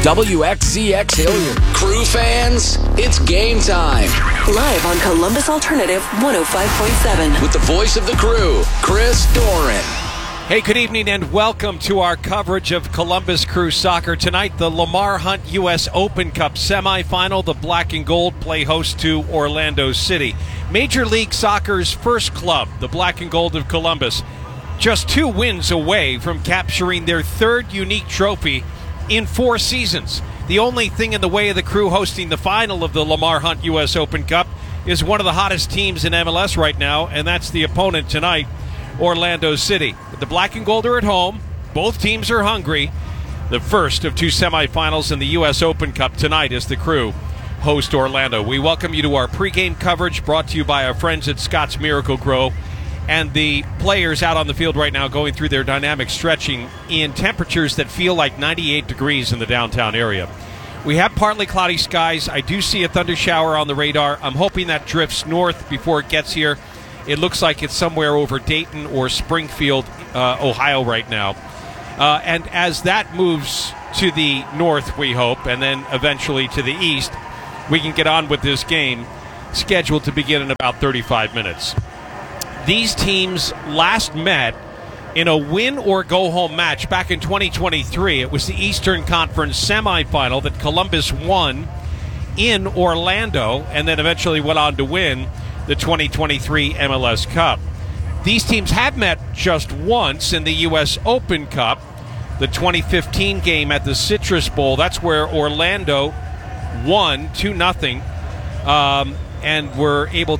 WXCX Hilliard. Crew fans, it's game time. Live on Columbus Alternative 105.7. With the voice of the Crew, Chris Doran. Hey, good evening and welcome to our coverage of Columbus Crew Soccer. Tonight, the Lamar Hunt U.S. Open Cup semifinal. The Black and Gold play host to Orlando City. Major League Soccer's first club, the Black and Gold of Columbus, just 2 wins away from capturing their third unique trophy in 4 seasons. The only thing in the way of the Crew hosting the final of the Lamar Hunt U.S. Open Cup is one of the hottest teams in MLS right now, and that's the opponent tonight, Orlando City. But the Black and Gold are at home. Both teams are hungry. The first of 2 semifinals in the U.S. Open Cup tonight as the Crew host Orlando. We welcome you to our pregame coverage brought to you by our friends at Scott's Miracle-Gro, and the players out on the field right now going through their dynamic stretching in temperatures that feel like 98 degrees in the downtown area. We have partly cloudy skies. I do see a thunder shower on the radar. I'm hoping that drifts north before it gets here. It looks like it's somewhere over Dayton or Springfield, Ohio right now. And as that moves to the north, we hope, and then eventually to the east, we can get on with this game scheduled to begin in about 35 minutes. These teams last met in a win-or-go-home match back in 2023. It was the Eastern Conference semifinal that Columbus won in Orlando and then eventually went on to win the 2023 MLS Cup. These teams have met just once in the U.S. Open Cup, the 2015 game at the Citrus Bowl. That's where Orlando won 2-0 and were able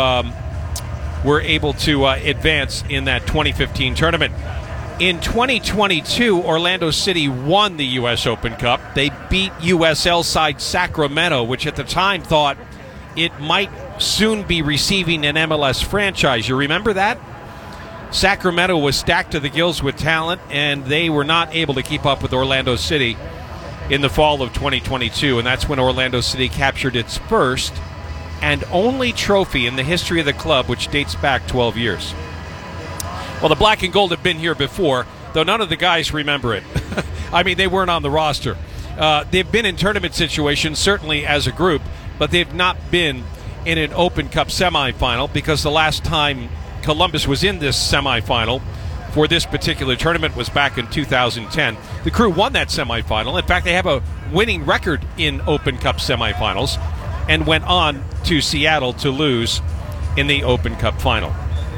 to advance in that 2015 tournament. In 2022, Orlando City won the U.S. Open Cup. They beat USL side Sacramento, which at the time thought it might soon be receiving an MLS franchise. You remember that? Sacramento was stacked to the gills with talent, and they were not able to keep up with Orlando City in the fall of 2022, and that's when Orlando City captured its first and only trophy in the history of the club, which dates back 12 years. Well, the Black and Gold have been here before, though none of the guys remember it. I mean, they weren't on the roster. They've been in tournament situations, certainly as a group, but they've not been in an Open Cup semifinal because the last time Columbus was in this semifinal for this particular tournament was back in 2010. The Crew won that semifinal. In fact, they have a winning record in Open Cup semifinals and went on to Seattle to lose in the Open Cup final.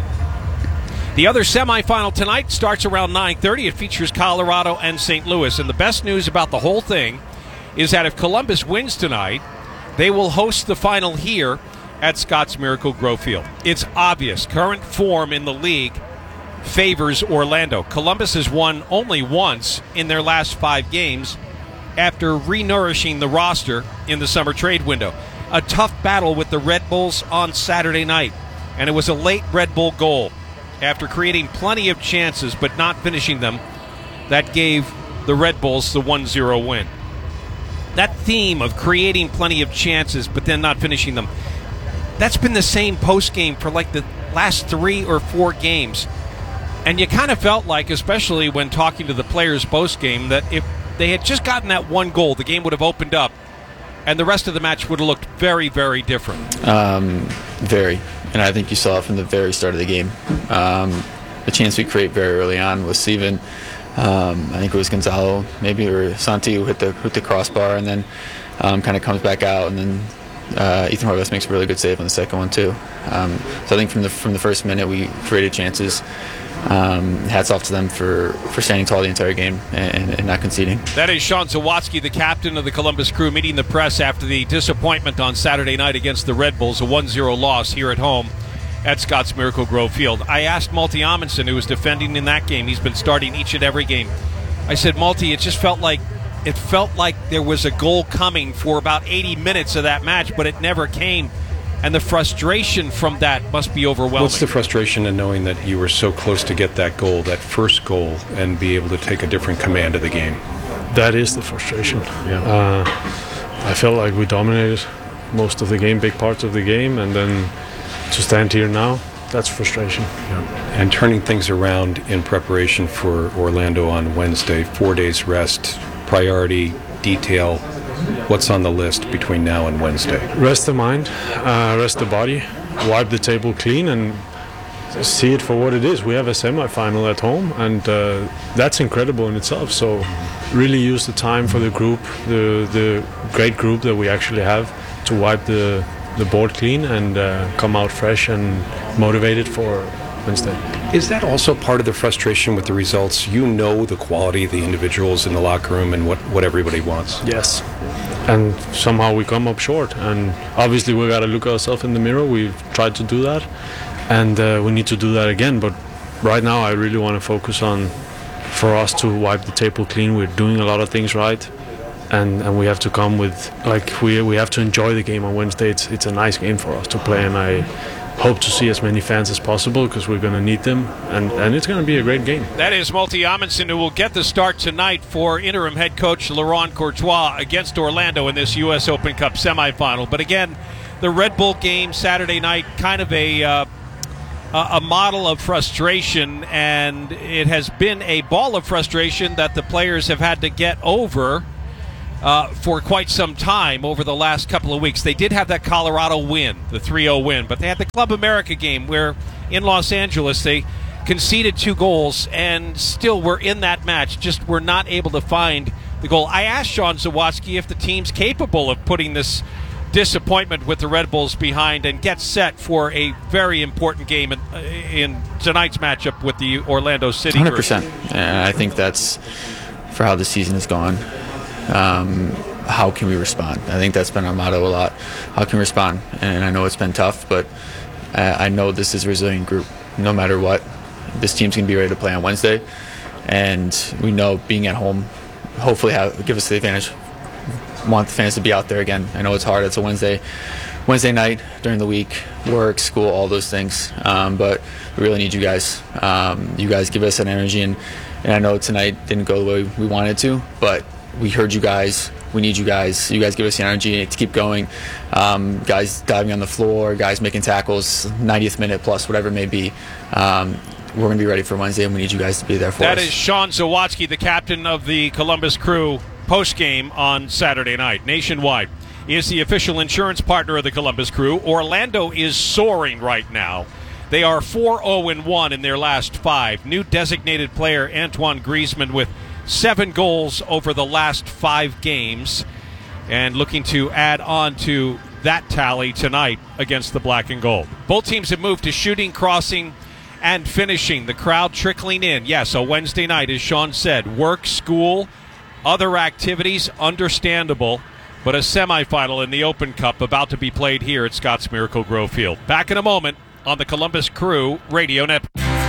The other semifinal tonight starts around 9:30. It features Colorado and St. Louis. And the best news about the whole thing is that if Columbus wins tonight, they will host the final here at Scott's Miracle-Gro Field. It's obvious. Current form in the league favors Orlando. Columbus has won only once in their last 5 games after renourishing the roster in the summer trade window. A tough battle with the Red Bulls on Saturday night, and it was a late Red Bull goal. After creating plenty of chances but not finishing them, that gave the Red Bulls the 1-0 win. That theme of creating plenty of chances but then not finishing them, that's been the same post-game for like the last 3 or 4 games. And you kind of felt like, especially when talking to the players post-game, that if they had just gotten that 1 goal, the game would have opened up and the rest of the match would have looked very, very different. Very. And I think you saw it from the very start of the game. The chance we create very early on was Steven. I think it was Gonzalo, maybe, or Santi who hit the crossbar, and then kind of comes back out, and then Ethan Horvath makes a really good save on the second one too. So I think from the first minute we created chances. Hats off to them for standing tall the entire game and not conceding. That is Sean Zawatsky, the captain of the Columbus Crew, meeting the press after the disappointment on Saturday night against the Red Bulls, a 1-0 loss here at home at Scott's Miracle-Gro Field. I asked Malte Amundsen, who was defending in that game. He's been starting each and every game. I said, Malte, it felt like there was a goal coming for about 80 minutes of that match, but it never came. And the frustration from that must be overwhelming. What's the frustration in knowing that you were so close to get that goal, that first goal, and be able to take a different command of the game? That is the frustration. Yeah. I felt like we dominated most of the game, big parts of the game, and then to stand here now, that's frustration. Yeah. And turning things around in preparation for Orlando on Wednesday, 4 days rest, priority detail what's on the list between now and Wednesday? Rest the mind, rest the body, wipe the table clean, and see it for what it is. We have a semi-final at home, and that's incredible in itself. So really use the time for the group, the great group that we actually have, to wipe the board clean and come out fresh and motivated for Wednesday. Is that also part of the frustration with the results? You know the quality of the individuals in the locker room and what everybody wants. Yes. And somehow we come up short. And obviously we got to look ourselves in the mirror. We've tried to do that. And we need to do that again. But right now I really want to focus on, for us to wipe the table clean. We're doing a lot of things right. And we have to come with, we have to enjoy the game on Wednesday. It's a nice game for us to play. And I hope to see as many fans as possible, because we're going to need them, and it's going to be a great game. That is Multi Amundsen, who will get the start tonight for interim head coach Laurent Courtois against Orlando in this U.S. Open Cup semifinal. But again, the Red Bull game Saturday night, kind of a model of frustration, and it has been a ball of frustration that the players have had to get over for quite some time over the last couple of weeks. They did have that Colorado win, the 3-0 win, but they had the Club America game where in Los Angeles they conceded 2 goals and still were in that match, just were not able to find the goal. I asked Sean Zawatsky if the team's capable of putting this disappointment with the Red Bulls behind and get set for a very important game in tonight's matchup with the Orlando City 100%. And I think that's for how the season has gone. How can we respond? I think that's been our motto a lot. How can we respond? And I know it's been tough, but I know this is a resilient group. No matter what, this team's going to be ready to play on Wednesday. And we know being at home, hopefully give us the advantage. Want the fans to be out there again. I know it's hard. It's a Wednesday night during the week, work, school, all those things. But we really need you guys. You guys give us that energy. And I know tonight didn't go the way we wanted to, but we heard you guys. We need you guys. You guys give us the energy to keep going. Guys diving on the floor, guys making tackles, 90th minute plus, whatever it may be. We're going to be ready for Wednesday, and we need you guys to be there for us. That is Sean Zawatsky, the captain of the Columbus Crew, post-game on Saturday night. Nationwide is the official insurance partner of the Columbus Crew. Orlando is soaring right now. They are 4-0-1 in their last 5. New designated player Antoine Griezmann with 7 goals over the last 5 games, and looking to add on to that tally tonight against the Black and Gold. Both teams have moved to shooting, crossing, and finishing. The crowd trickling in. Yes, a Wednesday night, as Sean said. Work, school, other activities, understandable, but a semifinal in the Open Cup about to be played here at Scotts Miracle Grove Field. Back in a moment on the Columbus Crew Radio Network.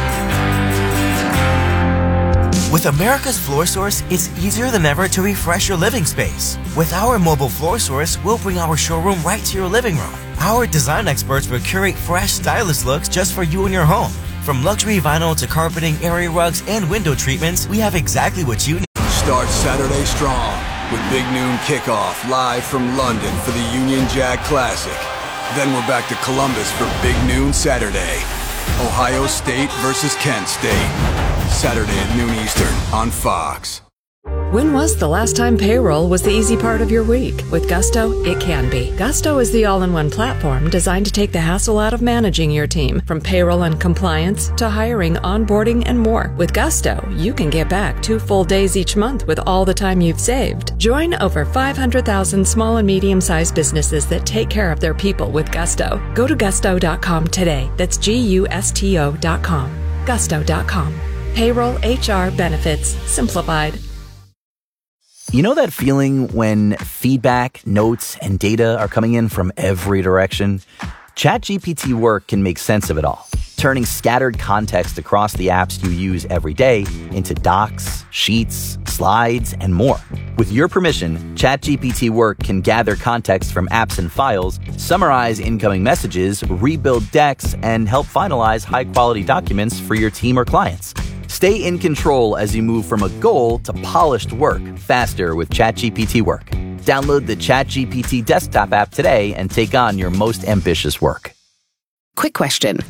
With America's Floor Source, it's easier than ever to refresh your living space. With our mobile floor source, we'll bring our showroom right to your living room. Our design experts will curate fresh, stylish looks just for you and your home. From luxury vinyl to carpeting, area rugs, and window treatments, we have exactly what you need. Start Saturday strong with Big Noon Kickoff live from London for the Union Jack Classic. Then we're back to Columbus for Big Noon Saturday. Ohio State versus Kent State. Saturday at noon Eastern on Fox. When was the last time payroll was the easy part of your week? With Gusto, it can be. Gusto is the all-in-one platform designed to take the hassle out of managing your team, from payroll and compliance to hiring, onboarding, and more. With Gusto, you can get back 2 full days each month with all the time you've saved. Join over 500,000 small and medium-sized businesses that take care of their people with Gusto. Go to gusto.com today. That's GUSTO.com. Gusto.com. Payroll, HR, benefits, simplified. You know that feeling when feedback, notes, and data are coming in from every direction? ChatGPT Work can make sense of it all, turning scattered context across the apps you use every day into docs, sheets, slides, and more. With your permission, ChatGPT Work can gather context from apps and files, summarize incoming messages, rebuild decks, and help finalize high-quality documents for your team or clients. Stay in control as you move from a goal to polished work faster with ChatGPT Work. Download the ChatGPT desktop app today and take on your most ambitious work. Quick question. Do you have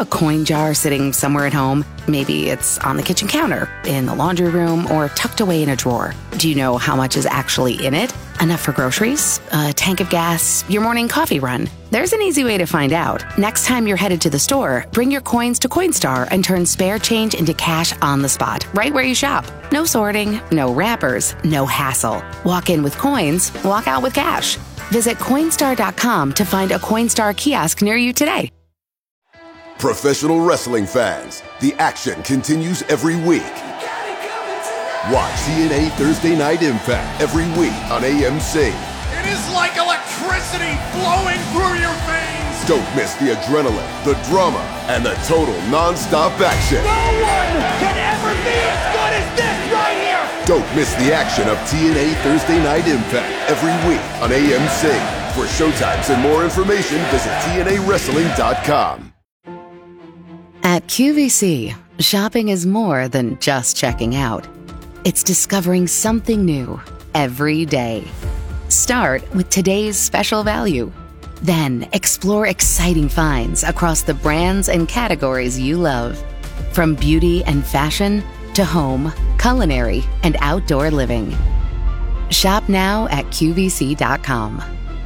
a coin jar sitting somewhere at home? Maybe it's on the kitchen counter, in the laundry room, or tucked away in a drawer. Do you know how much is actually in it? Enough for groceries, a tank of gas, your morning coffee run? There's an easy way to find out. Next time you're headed to the store, bring your coins to Coinstar and turn spare change into cash on the spot, right where you shop. No sorting, no wrappers, no hassle. Walk in with coins, walk out with cash. Visit Coinstar.com to find a Coinstar kiosk near you today. Professional wrestling fans, the action continues every week. Watch TNA Thursday Night Impact every week on AMC. It is like electricity flowing through your veins. Don't miss the adrenaline, the drama, and the total non-stop action. No one can ever be as good as this right here. Don't miss the action of TNA Thursday Night Impact every week on AMC. For showtimes and more information, visit TNAWrestling.com. At QVC, shopping is more than just checking out. It's discovering something new every day. Start with today's special value. Then explore exciting finds across the brands and categories you love. From beauty and fashion to home, culinary, and outdoor living. Shop now at QVC.com.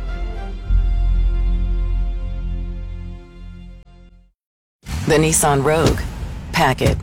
The Nissan Rogue. Pack it.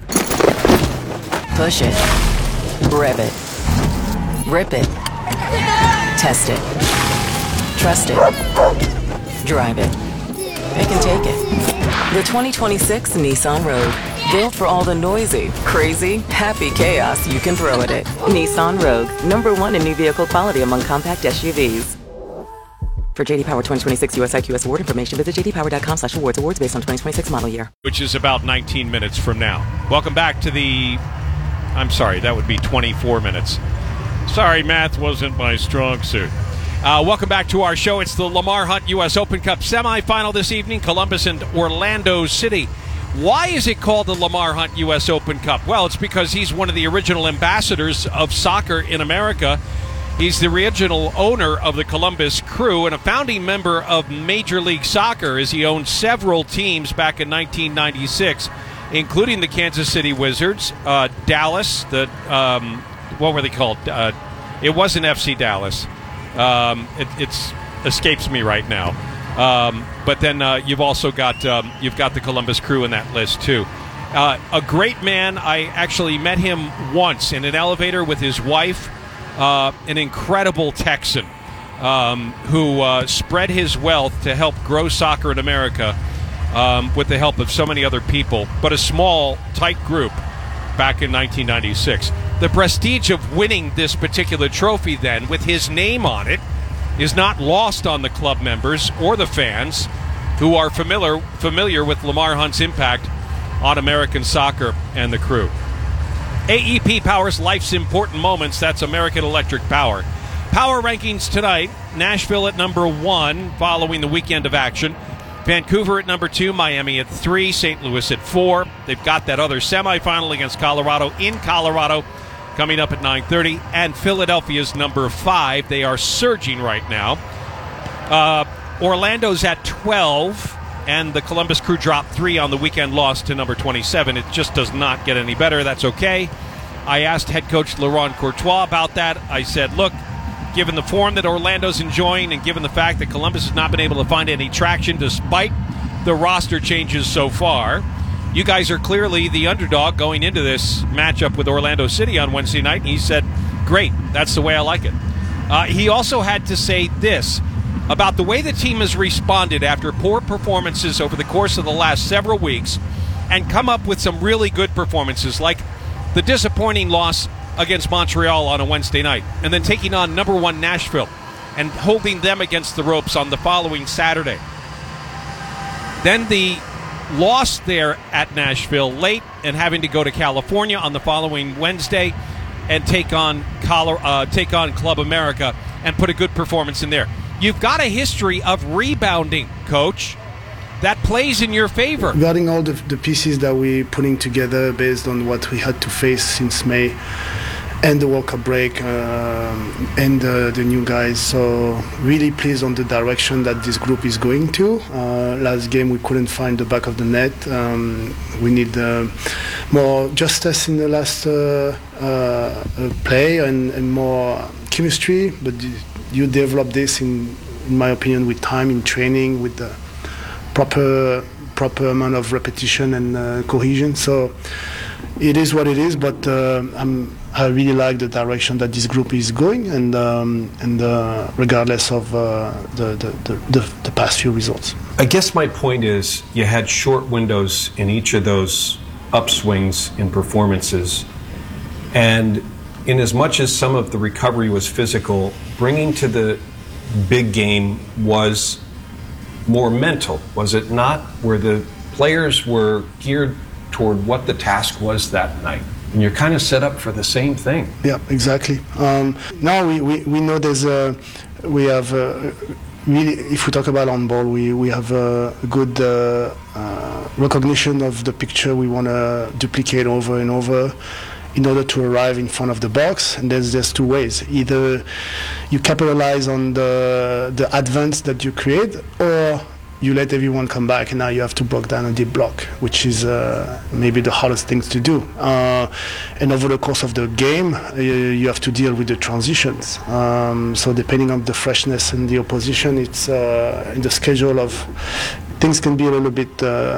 Push it. Rev it. Rip it. Test it. Trust it. Drive it. Pick and take it. The 2026 Nissan Rogue. Built for all the noisy, crazy, happy chaos you can throw at it. Nissan Rogue. #1 in new vehicle quality among compact SUVs. For J.D. Power 2026 US IQS award information, visit jdpower.com/awards. Awards based on 2026 model year. Which is about 19 minutes from now. Welcome back to the... I'm sorry, that would be 24 minutes. Sorry, math wasn't my strong suit. Welcome back to our show. It's the Lamar Hunt U.S. Open Cup semifinal this evening, Columbus and Orlando City. Why is it called the Lamar Hunt U.S. Open Cup? Well, it's because he's one of the original ambassadors of soccer in America. He's the original owner of the Columbus Crew and a founding member of Major League Soccer, as he owned several teams back in 1996, including the Kansas City Wizards, Dallas, what were they called? It wasn't FC Dallas. It escapes me right now. But then you've also got the Columbus Crew in that list too. A great man. I actually met him once in an elevator with his wife. An incredible Texan who spread his wealth to help grow soccer in America with the help of so many other people, but a small, tight group back in 1996. The prestige of winning this particular trophy then, with his name on it, is not lost on the club members or the fans who are familiar with Lamar Hunt's impact on American soccer and the Crew. AEP powers life's important moments. That's American Electric Power. Power rankings tonight. Nashville at #1 following the weekend of action. Vancouver at #2, Miami at 3, St. Louis at 4. They've got that other semifinal against Colorado in Colorado coming up at 9:30. And Philadelphia's #5. They are surging right now. Orlando's at 12. And the Columbus Crew dropped 3 on the weekend loss to #27. It just does not get any better. That's okay. I asked head coach Laurent Courtois about that. I said, look, given the form that Orlando's enjoying and given the fact that Columbus has not been able to find any traction despite the roster changes so far, you guys are clearly the underdog going into this matchup with Orlando City on Wednesday night. And he said, great, that's the way I like it. He also had to say this about the way the team has responded after poor performances over the course of the last several weeks and come up with some really good performances, like the disappointing loss against Montreal on a Wednesday night, and then taking on #1 Nashville and holding them against the ropes on the following Saturday. Then the loss there at Nashville late and having to go to California on the following Wednesday and take on Club America and put a good performance in there. You've got a history of rebounding, Coach. That plays in your favor. Regarding all the pieces that we're putting together based on what we had to face since May, and the World Cup break and the new guys. So really pleased on the direction that this group is going to. Last game we couldn't find the back of the net. We need more justice in the last play and more chemistry. But you develop this, in my opinion, with time, in training, with the proper amount of repetition and cohesion. So it is what it is, but I really like the direction that this group is going, and regardless of the past few results. I guess my point is you had short windows in each of those upswings in performances, and in as much as some of the recovery was physical, bringing to the big game was more mental, was it not? Where the players were geared toward what the task was that night. And you're kind of set up for the same thing. Yeah, exactly. Now we know we have really, if we talk about on ball, we have a good recognition of the picture we want to duplicate over and over in order to arrive in front of the box. And there's two ways. Either you capitalize on the advance that you create, or you let everyone come back, and now you have to block down a deep block, which is maybe the hardest things to do. And over the course of the game, you have to deal with the transitions. So depending on the freshness and the opposition, it's in the schedule of things can be a little bit